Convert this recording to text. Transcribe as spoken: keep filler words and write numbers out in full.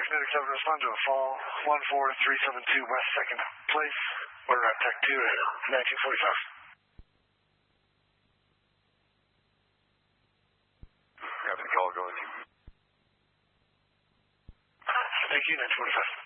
Medic seven, respond to a fall one four three seven two West second Place. Order at Tech two at nineteen forty-five. Copy the call, go ahead. Thank you, nineteen forty-five.